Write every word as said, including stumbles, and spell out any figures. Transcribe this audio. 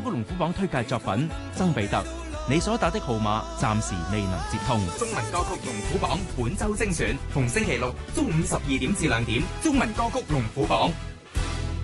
曲龍虎榜推介作品曾比特，你所打的號碼暫時未能接通。 中文歌曲龍虎榜本周精選，逢星期六中午十二點至兩點，中文歌曲龍虎榜。